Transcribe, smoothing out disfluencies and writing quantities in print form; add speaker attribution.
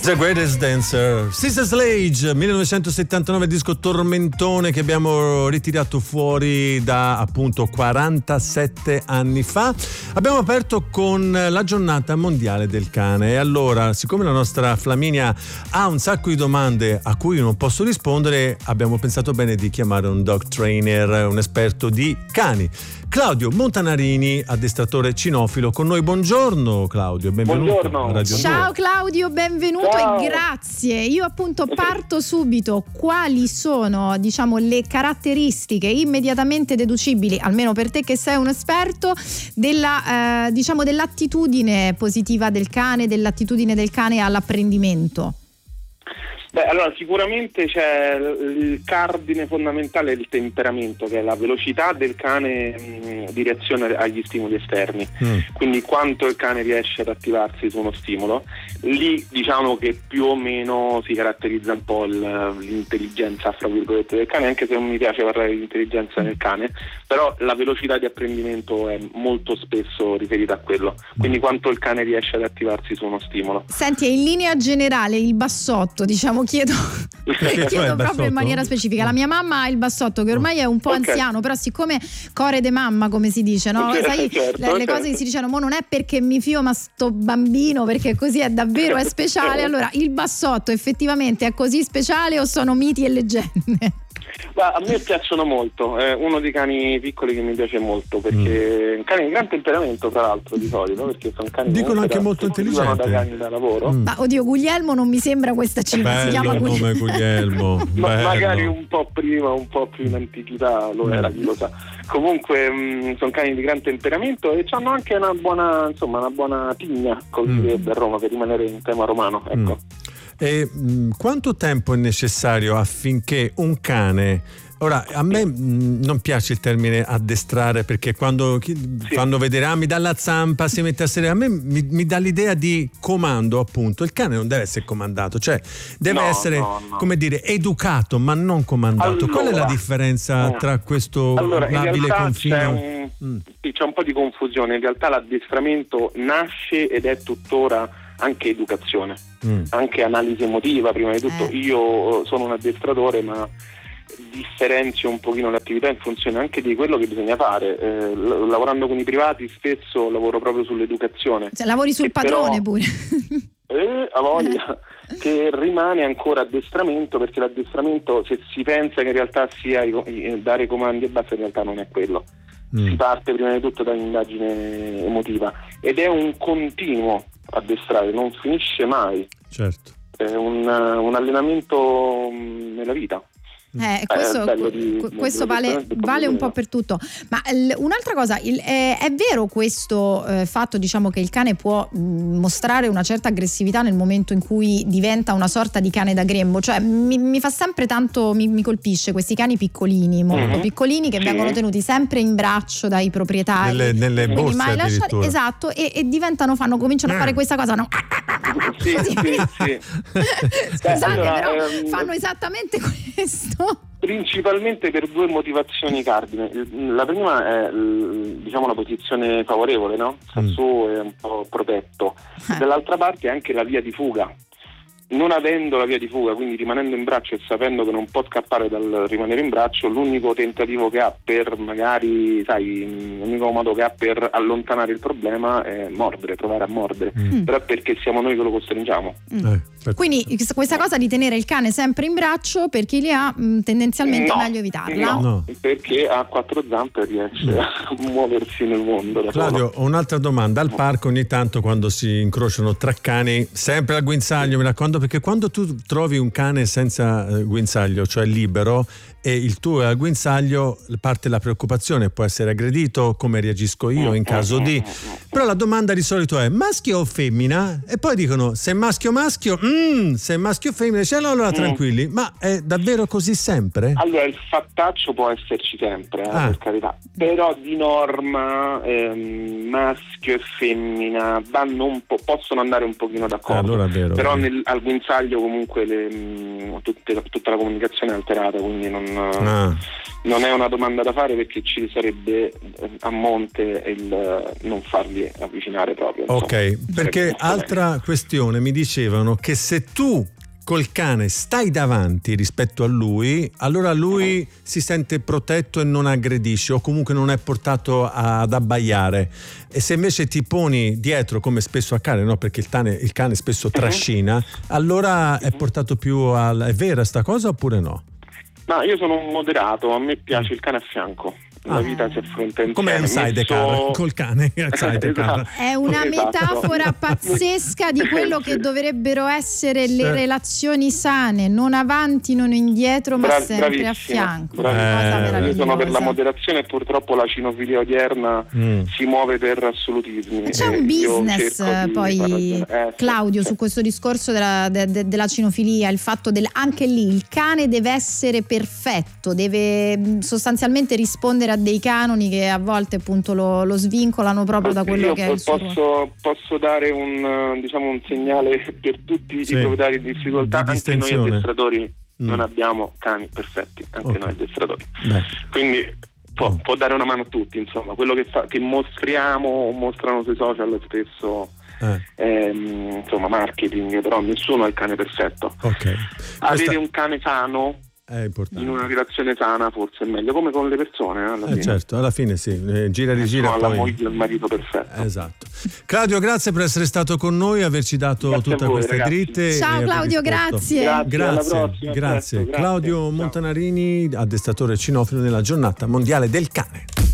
Speaker 1: The Greatest Dancer, Sister Sledge, 1979, disco tormentone che abbiamo ritirato fuori da appunto 47 anni fa. Abbiamo aperto con la giornata mondiale del cane e allora, siccome la nostra Flaminia ha un sacco di domande a cui non posso rispondere, abbiamo pensato bene di chiamare un dog trainer, un esperto di cani. Claudio Montanarini, addestratore cinofilo, con noi. Buongiorno Claudio, benvenuto.
Speaker 2: Buongiorno.
Speaker 3: Ciao Claudio, benvenuto.
Speaker 2: Ciao.
Speaker 3: E grazie. Io appunto parto subito. Quali sono, diciamo, le caratteristiche immediatamente deducibili, almeno per te che sei un esperto, della dell'attitudine positiva del cane, dell'attitudine del cane all'apprendimento?
Speaker 2: Allora sicuramente c'è il cardine fondamentale, il temperamento, che è la velocità del cane di reazione agli stimoli esterni. Quindi quanto il cane riesce ad attivarsi su uno stimolo. Lì diciamo che più o meno si caratterizza un po' l'intelligenza, fra virgolette, del cane, anche se non mi piace parlare di intelligenza nel cane, però la velocità di apprendimento è molto spesso riferita a quello. Quindi quanto il cane riesce ad attivarsi su uno stimolo.
Speaker 3: Senti, in linea generale il bassotto, diciamo, chiedo proprio in maniera specifica. La mia mamma ha il bassotto, che ormai è un po' anziano, però siccome core de mamma, come si dice, no? Sai, le cose che si dicono, mo non è perché mi fio, ma sto bambino, perché così è davvero, è speciale. Allora, il bassotto effettivamente è così speciale o sono miti e leggende?
Speaker 2: A me piacciono molto, è uno dei cani piccoli che mi piace molto, perché è un cane di gran temperamento, tra l'altro, di solito, perché sono cani,
Speaker 1: dicono anche molto intelligenti,
Speaker 2: da cani da lavoro.
Speaker 3: Ma oddio, Guglielmo non mi sembra questa cifra. Si chiama
Speaker 1: nome Guglielmo.
Speaker 2: Magari un po' prima, un po' più in antichità lo era, chi lo sa. Comunque sono cani di gran temperamento e hanno anche una buona tigna, come direbbe a Roma, per rimanere in tema romano, ecco.
Speaker 1: E quanto tempo è necessario affinché un cane... Ora, a me non piace il termine addestrare, perché quando fanno vedere mi dà la zampa, si mette a sedere, a me mi dà l'idea di comando, appunto. Il cane non deve essere comandato, cioè deve essere come dire, educato ma non comandato.
Speaker 2: Allora,
Speaker 1: qual è la differenza tra questo labile confine?
Speaker 2: C'è un po' di confusione. In realtà l'addestramento nasce ed è tuttora anche educazione, anche analisi emotiva. Prima di tutto io sono un addestratore, ma differenzio un pochino l'attività in funzione anche di quello che bisogna fare. Lavorando con i privati spesso lavoro proprio sull'educazione.
Speaker 3: Cioè, lavori sul padrone pure.
Speaker 2: A voglia, che rimane ancora addestramento, perché l'addestramento, se si pensa che in realtà sia dare comandi e basta, in realtà non è quello. Si parte prima di tutto da un'indagine emotiva ed è un continuo addestrare, non finisce mai.
Speaker 1: Certo.
Speaker 2: È un allenamento nella vita.
Speaker 3: Questo vale un po' per tutto. Ma un'altra cosa, è vero questo fatto, diciamo, che il cane può mostrare una certa aggressività nel momento in cui diventa una sorta di cane da grembo? Cioè mi fa sempre tanto, mi colpisce questi cani piccolini, molto piccolini, che vengono tenuti sempre in braccio dai proprietari
Speaker 1: nelle borse
Speaker 3: mai
Speaker 1: addirittura.
Speaker 3: Esatto, e cominciano a fare questa cosa, no?
Speaker 2: Sì.
Speaker 3: Scusate, però fanno esattamente questo.
Speaker 2: Principalmente per due motivazioni cardine. La prima è la posizione favorevole, no? Su è un po' protetto. Dall'altra parte anche la via di fuga. Non avendo la via di fuga, quindi rimanendo in braccio e sapendo che non può scappare dal rimanere in braccio, l'unico tentativo che ha per l'unico modo che ha per allontanare il problema è mordere, provare a mordere. Però è perché siamo noi che lo costringiamo.
Speaker 3: Quindi questa cosa di tenere il cane sempre in braccio, per chi li ha, tendenzialmente è meglio evitarla.
Speaker 2: No, perché ha quattro zampe e riesce a muoversi nel mondo.
Speaker 1: Claudio, ho un'altra domanda. Al parco ogni tanto, quando si incrociano tra cani, sempre al guinzaglio, mi raccomando, perché quando tu trovi un cane senza guinzaglio, cioè libero, e il tuo è al guinzaglio, parte la preoccupazione: può essere aggredito, come reagisco io in caso di... Però la domanda di solito è maschio o femmina? E poi dicono se maschio, se maschio femmina, allora tranquilli. Ma è davvero così sempre?
Speaker 2: Allora, il fattaccio può esserci sempre, per carità, però di norma maschio e femmina possono andare un pochino d'accordo.
Speaker 1: Allora è vero,
Speaker 2: però al guinzaglio comunque tutta la comunicazione è alterata, quindi non non è una domanda da fare, perché ci sarebbe a monte il non farli avvicinare proprio.
Speaker 1: Ok, perché altra questione, mi dicevano che se tu col cane stai davanti rispetto a lui, allora lui si sente protetto e non aggredisce, o comunque non è portato ad abbaiare. E se invece ti poni dietro, come spesso accade, no? Perché il cane spesso trascina, allora è portato più al... È vera sta cosa oppure no?
Speaker 2: Ma io sono un moderato, a me piace il cane a fianco. La vita si affronta insieme.
Speaker 1: Come un sidecar col cane.
Speaker 2: Esatto.
Speaker 3: È una metafora pazzesca di quello che dovrebbero essere le relazioni sane, non avanti, non indietro, ma sempre a fianco.
Speaker 2: Io sono per la moderazione, e purtroppo la cinofilia odierna si muove per assolutismi.
Speaker 3: C'è un business poi, Claudio, su questo discorso della cinofilia, il fatto anche lì il cane deve essere perfetto, deve sostanzialmente rispondere a dei canoni che a volte appunto lo svincolano proprio da quello che è il suo.
Speaker 2: Posso dare un segnale per tutti i proprietari di difficoltà. Anche noi addestratori non abbiamo cani perfetti, anche noi addestratori. Quindi può dare una mano a tutti, insomma. Quello che mostriamo o mostrano sui social spesso insomma marketing, però nessuno ha il cane perfetto. Avere un cane sano
Speaker 1: è importante.
Speaker 2: In una relazione sana forse è meglio, come con le persone, alla fine.
Speaker 1: Certo, alla fine sì, gira e rigira
Speaker 2: poi la moglie e il marito perfetto.
Speaker 1: Esatto. Claudio, grazie per essere stato con noi, averci dato tutte queste dritte.
Speaker 3: Ciao Claudio, grazie.
Speaker 1: Grazie. Claudio Montanarini, addestratore cinofilo nella giornata mondiale del cane.